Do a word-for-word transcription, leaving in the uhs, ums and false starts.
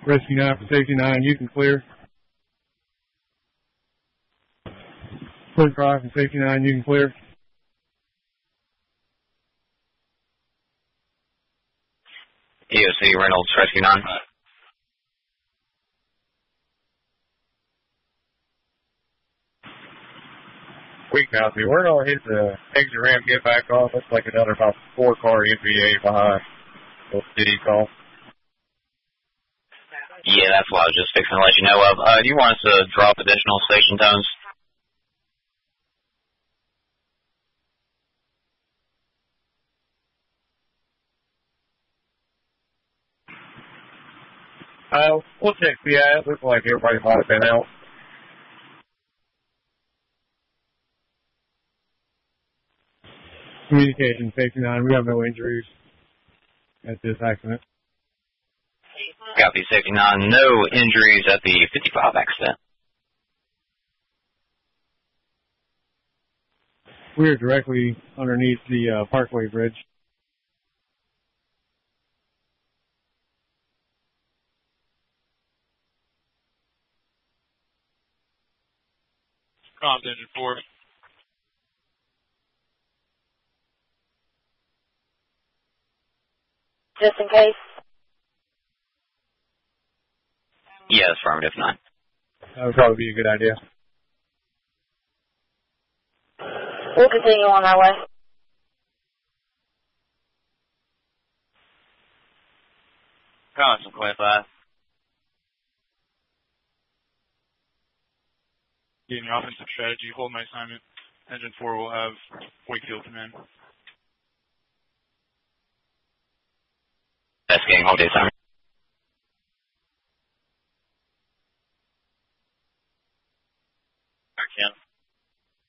Rescue nine for safety nine, you can clear. Clear five for safety nine, you can clear. E O C Reynolds, Rescue nine. We copy. We're going to hit the exit ramp, get back off. Looks like another about four car M V A behind. What did he call? Yeah, that's what I was just fixing to let you know of. Uh, do you want us to drop additional station tones? Uh, we'll check the eye. It looks like everybody might have been out. Communication, safety nine, we have no injuries at this accident. Copy, safety nine. No injuries at the fifty-five accident. We are directly underneath the uh, Parkway Bridge. Comms engine four. Just in case. Yes, affirmative nine. That would probably be a good idea. We'll continue on our way. Collins from Clay five. Getting your offensive strategy. Hold my assignment. Engine four will have Wakefield command. That's getting hold the assignment. I can.